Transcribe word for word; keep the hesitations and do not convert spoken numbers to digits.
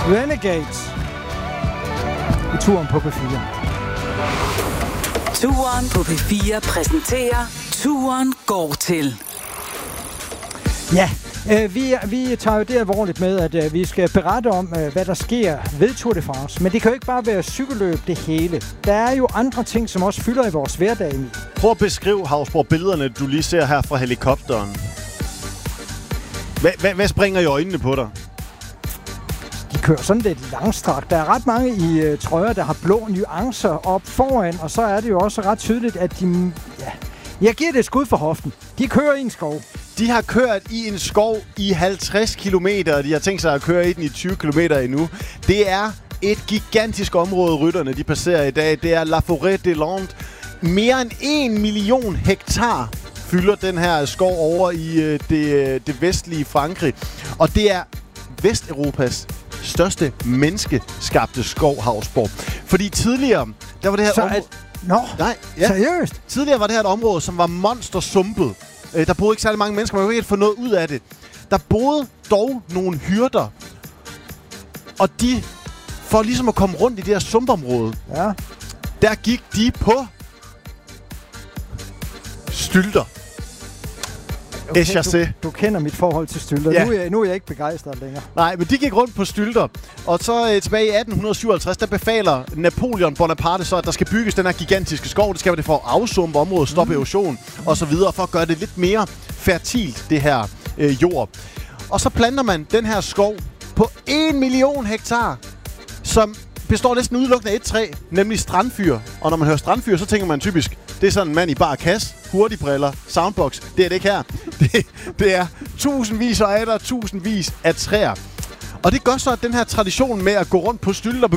Renegades. I turen på P fire. Turen på P fire præsenterer Turen går til. Ja, øh, vi, vi tager jo det alvorligt med, at øh, vi skal berette om, øh, hvad der sker ved Tour de France. Men det kan jo ikke bare være cykelløb det hele. Der er jo andre ting, som også fylder i vores hverdag. Prøv at beskrive, Hausborg, billederne, du lige ser her fra helikopteren. Hvad, hvad, hvad springer i øjnene på dig? De kører sådan lidt langstrakt. Der er ret mange i øh, trøjer, der har blå nuancer op foran, og så er det jo også ret tydeligt, at de... Ja, jeg giver det et skud for hoften. De kører i en skov. De har kørt i en skov i halvtreds kilometer, og de har tænkt sig at køre i den i tyve kilometer endnu. Det er et gigantisk område, rytterne de passerer i dag. Det er La Forêt des Landes. Mere end en million hektar fylder den her skov over i øh, det, det vestlige Frankrig. Og det er Vesteuropas største menneskeskabte skov, Hausborg. Fordi tidligere, der var det her Så område... at... Nå, Nej, ja. seriøst? Tidligere var det her et område, som var monstersumpet. Øh, der boede ikke særlig mange mennesker, man kunne ikke helt få noget ud af det. Der boede dog nogle hyrder, og de, for ligesom at komme rundt i det her sumpområde, Ja. der gik de på stylter. Okay, Chassé. du, du kender mit forhold til stylter. Ja. Nu, er jeg, nu er jeg ikke begejstret længere. Nej, men de gik rundt på stylter. Og så øh, tilbage i atten syvoghalvtreds, der befaler Napoleon Bonaparte så, at der skal bygges den her gigantiske skov. Det skal være det for at afsumpe området, stoppe mm. erosion og så videre, for at gøre det lidt mere fertilt, det her øh, jord. Og så planter man den her skov på en million hektar, som består næsten udelukkende af et træ, nemlig strandfyr. Og når man hører strandfyr, så tænker man typisk, det er sådan en mand i bar kasse, hurtigbriller, soundbox. Det er det ikke her. Det, det er tusindvis og atter tusindvis af træer. Og det gør så, at den her tradition med at gå rundt på stylter